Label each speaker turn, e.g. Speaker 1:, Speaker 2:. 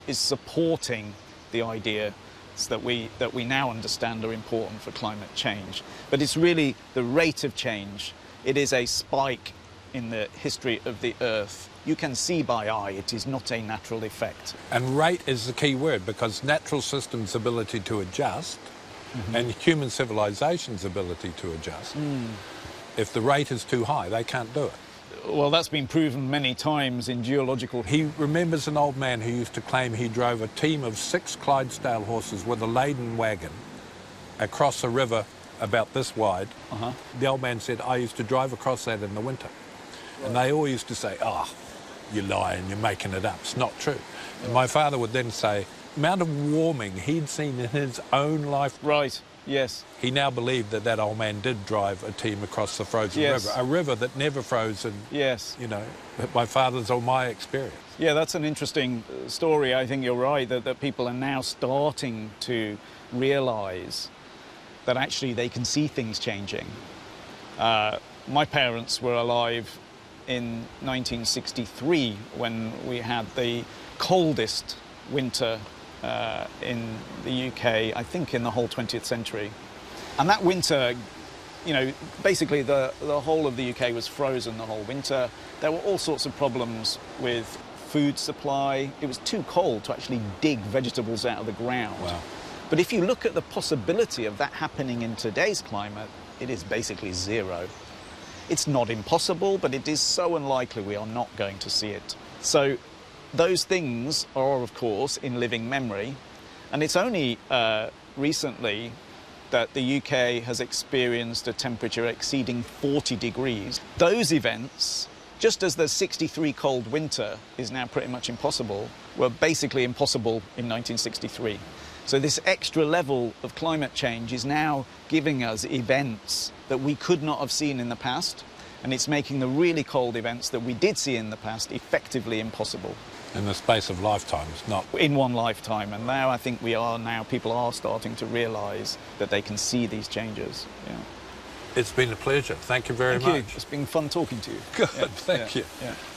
Speaker 1: is supporting the idea that we now understand are important for climate change. But it's really the rate of change. It is a spike in the history of the Earth. You can see by eye it is not a natural effect.
Speaker 2: And rate is the key word, because natural systems' ability to adjust and human civilization's ability to adjust, if the rate is too high, they can't do it.
Speaker 1: Well, that's been proven many times in geological...
Speaker 2: He remembers an old man who used to claim he drove a team of 6 Clydesdale horses with a laden wagon across a river about this wide. The old man said, I used to drive across that in the winter. And they all used to say, oh, you're lying, you're making it up. It's not true. And my father would then say, the amount of warming he'd seen in his own life.
Speaker 1: Right, yes.
Speaker 2: He now believed that that old man did drive a team across the frozen river, a river that never froze. And, you know, my father's or my experience.
Speaker 1: Yeah, that's an interesting story. I think you're right, that people are now starting to realise that actually they can see things changing. My parents were alive in 1963 when we had the coldest winter in the UK, I think in the whole 20th century. And that winter, you know, basically the whole of the UK was frozen the whole winter. There were all sorts of problems with food supply. It was too cold to actually dig vegetables out of the ground.
Speaker 2: Wow.
Speaker 1: But if you look at the possibility of that happening in today's climate, it is basically zero. It's not impossible, but it is so unlikely we are not going to see it. So those things are, of course, in living memory. And it's only recently that the UK has experienced a temperature exceeding 40 degrees. Those events, just as the 63 cold winter is now pretty much impossible, were basically impossible in 1963. So this extra level of climate change is now giving us events that we could not have seen in the past, and it's making the really cold events that we did see in the past effectively impossible.
Speaker 2: In the space of lifetimes, not...
Speaker 1: In one lifetime, and now I think people are starting to realise that they can see these changes. Yeah.
Speaker 2: It's been a pleasure. Thank you very much.
Speaker 1: It's been fun talking to you.
Speaker 2: Good, thank you.
Speaker 1: Yeah.